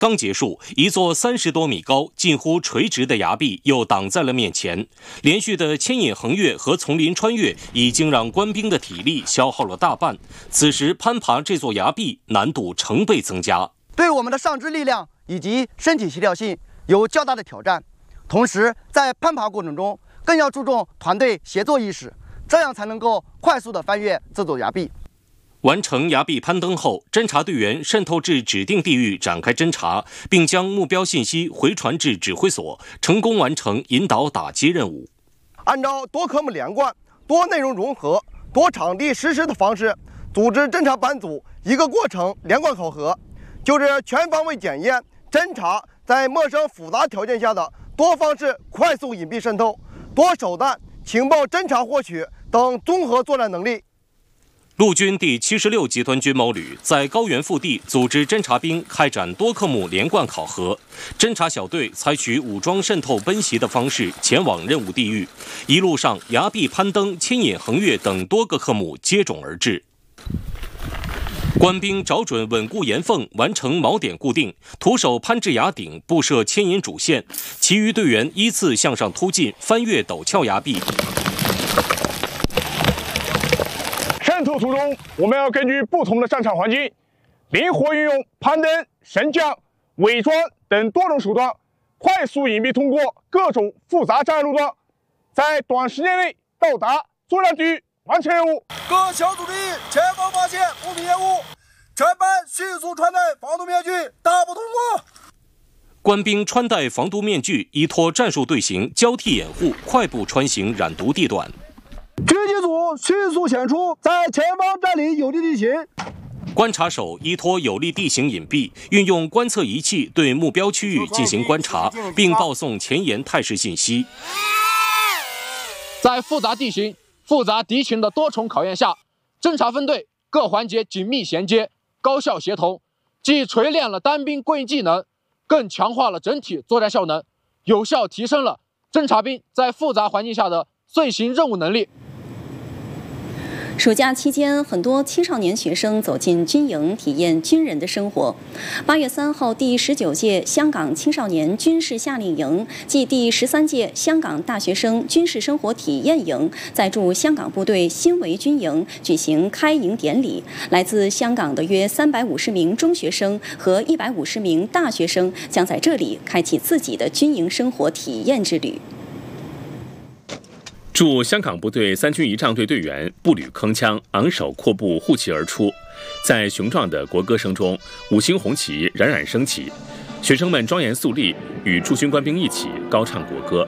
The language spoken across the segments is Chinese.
刚结束，一座30多米高、近乎垂直的崖壁又挡在了面前。连续的牵引横越和丛林穿越，已经让官兵的体力消耗了大半。此时攀爬这座崖壁难度成倍增加， 对我们的上肢力量以及身体协调性有较大的挑战。同时，在攀爬过程中，更要注重团队协作意识，这样才能够快速地翻越这座崖壁。 完成崖壁攀登后，侦察队员渗透至指定地域展开侦查，并将目标信息回传至指挥所，成功完成引导打击任务。 按照多科目连贯、多内容融合、多场地实施的方式，组织侦察班组一个过程连贯考核，就是全方位检验侦察在陌生复杂条件下的多方式快速隐蔽渗透、多手段情报侦察获取等综合作战能力。 陆军第76集团军某旅在高原腹地组织侦察兵开展多科目连贯考核，侦察小队采取武装渗透奔袭的方式前往任务地域，一路上崖壁攀登、牵引横越等多个科目接踵而至。官兵找准稳固岩缝，完成锚点固定，徒手攀至崖顶，布设牵引主线，其余队员依次向上突进，翻越陡峭崖壁。 渗透途中，我们要根据不同的战场环境，灵活运用攀登、升降、伪装等多种手段，快速隐蔽通过各种复杂障碍路段，在短时间内到达作战地域，完成任务。 各小组的前方发现不明烟雾，全班迅速穿戴防毒面具，大步通过。 官兵穿戴防毒面具，依托战术队形交替掩护，快步穿行染毒地段。 狙击组迅速显出，在前方占领有利地形。 观察手依托有利地形隐蔽，运用观测仪器对目标区域进行观察，并报送前沿态势信息。 在复杂地形、复杂敌情的多重考验下，侦察分队各环节紧密衔接、高效协同，既锤炼了单兵过硬技能，更强化了整体作战效能，有效提升了侦察兵在复杂环境下的遂行任务能力。 暑假期间，很多青少年学生走进军营，体验军人的生活。8月3号，第19届香港青少年军事夏令营暨第13届香港大学生军事生活体验营在驻香港部队新围军营举行开营典礼。来自香港的约350名中学生和150名大学生将在这里开启自己的军营生活体验之旅。 驻香港部队3军仪仗队队员步履铿锵，昂首阔步护旗而出，在雄壮的国歌声中，5星红旗冉冉升起，学生们庄严肃立，与驻军官兵一起高唱国歌。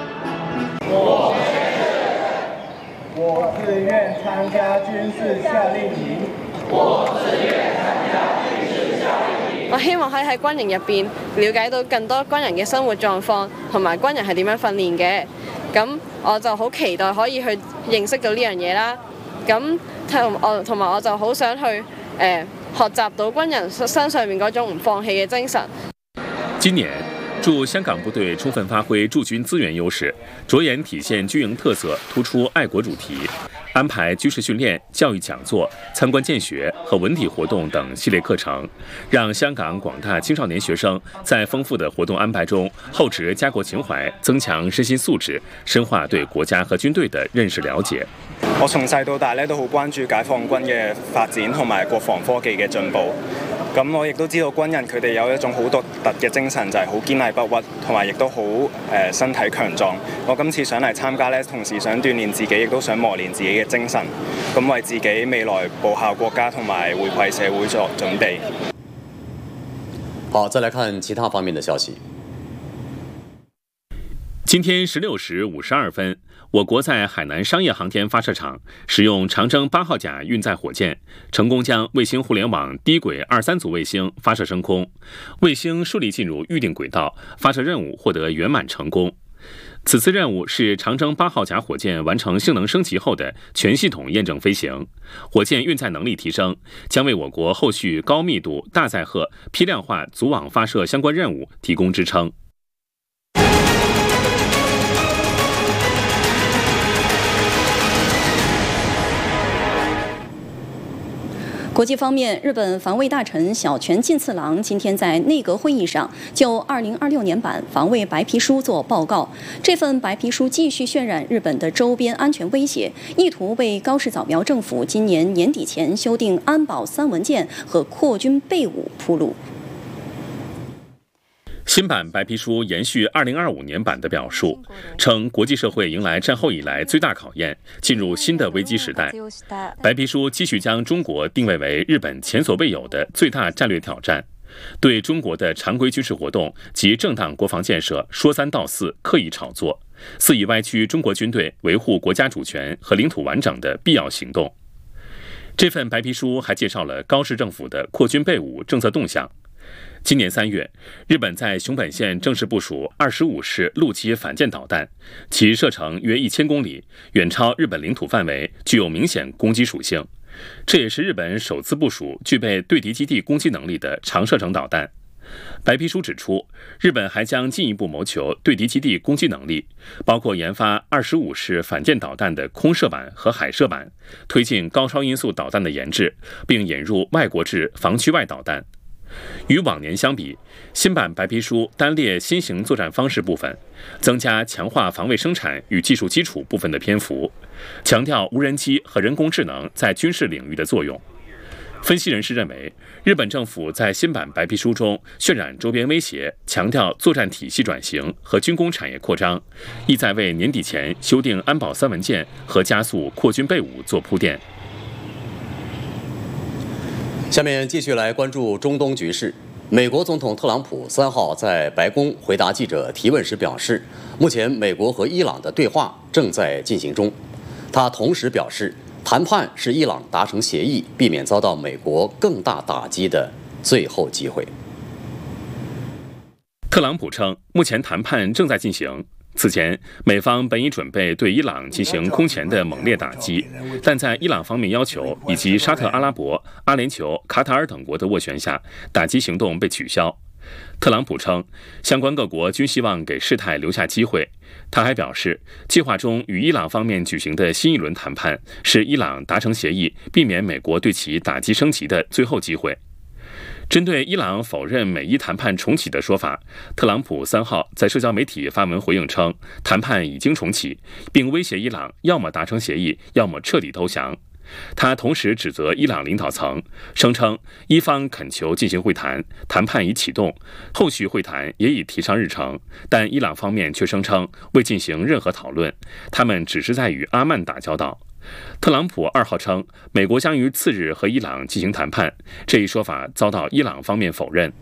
我自愿参加军事夏令营。我自愿参加军事夏令营。 我希望可以喺軍營入邊了解到更多軍人嘅生活狀況，同埋軍人係點樣訓練嘅。咁我就好期待可以去認識到呢樣嘢啦。咁同埋我就好想去學習到軍人身上面嗰種唔放棄嘅精神。 今年，驻香港部队充分发挥驻军资源优势，着眼体现军营特色，突出爱国主题，安排军事训练、教育讲座、参观见学和文体活动等系列课程，让香港广大青少年學生在豐富的活動安排中厚植家國情懷，增強身心素質，深化對國家和軍隊的認識了解。 我從細到大咧都好關注解放軍嘅發展同埋國防科技嘅進步。咁我亦都知道軍人佢哋有一種好獨特嘅精神，就係好堅毅不屈，同埋亦都好身體強壯。我今次上嚟參加咧，同時想鍛鍊自己，亦都想磨練自己嘅精神，咁為自己未來報效國家同埋回饋社會作準備。 好，再來看其他方面的消息。 今天16時52分，我國在海南商業航天發射場使用長征8號甲運載火箭，成功將衛星互聯網低軌23組衛星發射升空，衛星順利進入預定軌道，發射任務獲得圓滿成功。此次任務是長征8號甲火箭完成性能升級後的全系統驗證飛行，火箭運載能力提升，將為我國後續高密度、大載荷、批量化組網發射相關任務提供支撐。 国际方面，日本防卫大臣小泉进次郎今天在内阁会议上就2026年版防卫白皮书作报告。这份白皮书继续渲染日本的周边安全威胁，意图为高市早苗政府今年年底前修订安保3文件和扩军备武铺路。 新版白皮书延续2025年版的表述，称国际社会迎来战后以来最大考验，进入新的危机时代。白皮书继续将中国定位为日本前所未有的最大战略挑战，对中国的常规军事活动及正当国防建设说三道四，刻意炒作，肆意歪曲中国军队维护国家主权和领土完整的必要行动。这份白皮书还介绍了高市政府的扩军备武政策动向。今年3月，日本在熊本县正式部署25式陆基反舰导弹，其射程约1000公里，远超日本领土范围，具有明显攻击属性。这也是日本首次部署具备对敌基地攻击能力的长射程导弹。白皮书指出，日本还将进一步谋求对敌基地攻击能力，包括研发25式反舰导弹的空射版和海射版，推进高超音速导弹的研制，并引入外国制防区外导弹。与往年相比，新版白皮书单列新型作战方式部分，增加强化防卫生产与技术基础部分的篇幅，强调无人机和人工智能在军事领域的作用。分析人士认为，日本政府在新版白皮书中渲染周边威胁，强调作战体系转型和军工产业扩张，意在为年底前修订安保3文件和加速扩军备武做铺垫。 下面继续来关注中东局势。美国总统特朗普3号在白宫回答记者提问时表示，目前美国和伊朗的对话正在进行中。他同时表示，谈判是伊朗达成协议，避免遭到美国更大打击的最后机会。 特朗普称，目前谈判正在进行。此前，美方本已准备对伊朗进行空前的猛烈打击，但在伊朗方面要求以及沙特阿拉伯、阿联酋、卡塔尔等国的斡旋下，打击行动被取消。特朗普称，相关各国均希望给事态留下机会。他还表示，计划中与伊朗方面举行的新一轮谈判是伊朗达成协议，避免美国对其打击升级的最后机会。针对伊朗否认美伊谈判重启的说法，特朗普3号在社交媒体发文回应称，谈判已经重启，并威胁伊朗要么达成协议，要么彻底投降。他同时指责伊朗领导层，声称伊方恳求进行会谈，谈判已启动，后续会谈也已提上日程，但伊朗方面却声称未进行任何讨论，他们只是在与阿曼打交道。特朗普2号称，美国将于次日和伊朗进行谈判，这一说法遭到伊朗方面否认。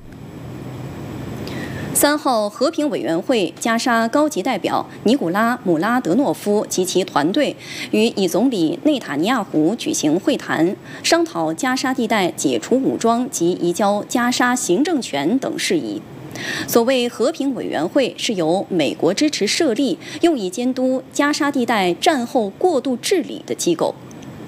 3号，和平委员会加沙高级代表尼古拉·姆拉德诺夫及其团队与以总理内塔尼亚胡举行会谈，商讨加沙地带解除武装及移交加沙行政权等事宜。所谓和平委员会是由美国支持设立，用以监督加沙地带战后过渡治理的机构。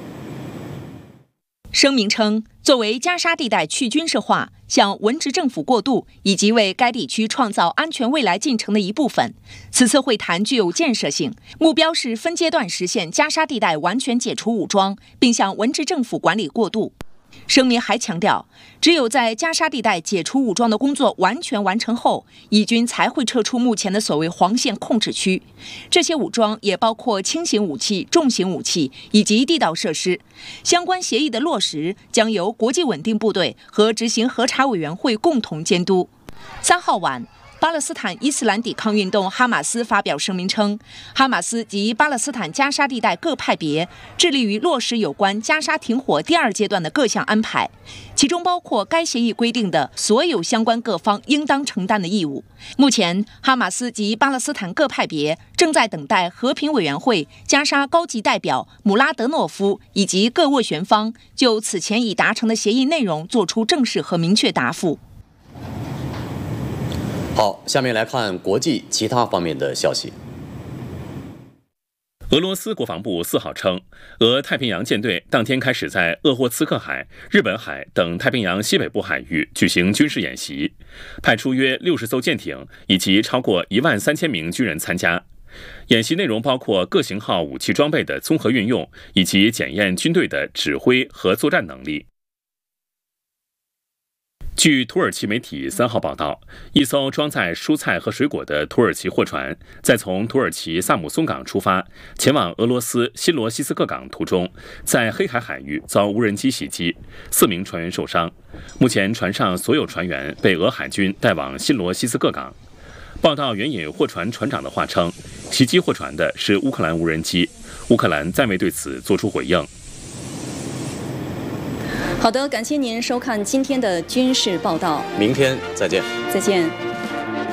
声明称，作为加沙地带去军事化、向文职政府过渡以及为该地区创造安全未来进程的一部分，此次会谈具有建设性，目标是分阶段实现加沙地带完全解除武装，并向文职政府管理过渡。声明还强调，只有在加沙地带解除武装的工作完全完成后，以军才会撤出目前的所谓黄线控制区。这些武装也包括轻型武器、重型武器以及地道设施。相关协议的落实将由国际稳定部队和执行核查委员会共同监督。3号晚，巴勒斯坦伊斯兰抵抗运动哈马斯发表声明称，哈马斯及巴勒斯坦加沙地带各派别致力于落实有关加沙停火第2阶段的各项安排，其中包括该协议规定的所有相关各方应当承担的义务。目前，哈马斯及巴勒斯坦各派别正在等待和平委员会加沙高级代表姆拉德诺夫以及各斡旋方就此前已达成的协议内容作出正式和明确答复。 好，下面来看国际其他方面的消息。 俄罗斯国防部4号称，俄太平洋舰队当天开始在鄂霍次克海、日本海等太平洋西北部海域举行军事演习，派出约60艘舰艇以及超过13000名军人参加。演习内容包括各型号武器装备的综合运用，以及检验军队的指挥和作战能力。 据土耳其媒体3号报道，一艘装载蔬菜和水果的土耳其货船在从土耳其萨姆松港出发前往俄罗斯新罗西斯克港途中，在黑海海域遭无人机袭击，4名船员受伤。目前船上所有船员被俄海军带往新罗西斯克港。报道援引货船船长的话称，袭击货船的是乌克兰无人机，乌克兰暂未对此作出回应。 好的，感谢您收看今天的军事报道， 明天再见。 再见。